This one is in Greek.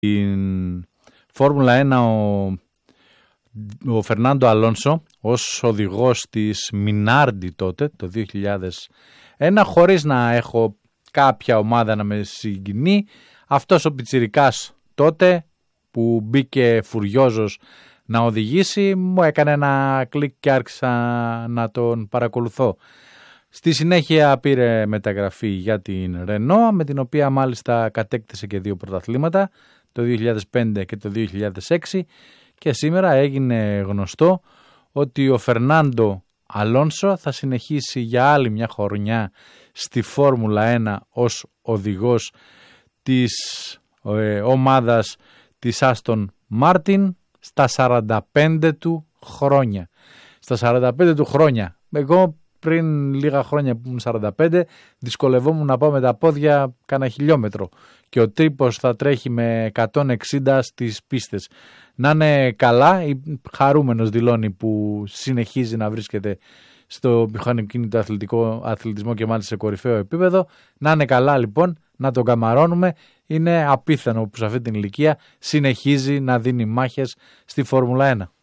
στην Φόρμουλα 1 ο Φερνάντο Αλόνσο ως οδηγός της Μινάρντι τότε, το 2001, χωρίς να έχω κάποια ομάδα να με συγκινεί. Αυτός ο πιτσιρικάς τότε που μπήκε φουριόζος να οδηγήσει, μου έκανε ένα κλικ και άρχισα να τον παρακολουθώ. Στη συνέχεια πήρε μεταγραφή για την Ρενό, με την οποία μάλιστα κατέκτησε και 2 πρωταθλήματα, το 2005 και το 2006, και σήμερα έγινε γνωστό ότι ο Φερνάντο Αλόνσο θα συνεχίσει για άλλη μια χρονιά στη Φόρμουλα 1 ως οδηγός της ομάδας της Άστον Μάρτιν στα 45 του χρόνια. Στα 45 του χρόνια. Εγώ πριν λίγα χρόνια που ήμουν 45 δυσκολευόμουν να πάω με τα πόδια κάνα χιλιόμετρο και ο τρίπος θα τρέχει με 160 στις πίστες. Να είναι καλά, χαρούμενος δηλώνει που συνεχίζει να βρίσκεται στο μηχανοκίνητο αθλητισμό και μάλιστα σε κορυφαίο επίπεδο. Να είναι καλά λοιπόν, να τον καμαρώνουμε. Είναι απίθανο που σε αυτή την ηλικία συνεχίζει να δίνει μάχες στη Φόρμουλα 1.